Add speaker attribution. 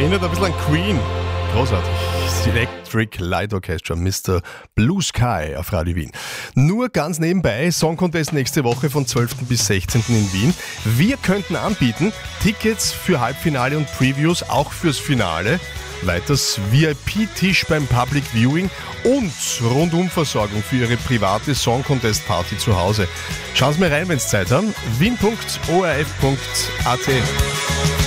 Speaker 1: Erinnert ein bisschen an Queen. Großartig. Das Electric Light Orchestra, Mr. Blue Sky auf Radio Wien. Nur ganz nebenbei, Song Contest nächste Woche von 12. bis 16. in Wien. Wir könnten anbieten Tickets für Halbfinale und Previews, auch fürs Finale. Weiters VIP-Tisch beim Public Viewing und Rundumversorgung für Ihre private Song Contest Party zu Hause. Schauen Sie mal rein, wenn Sie Zeit haben. wien.orf.at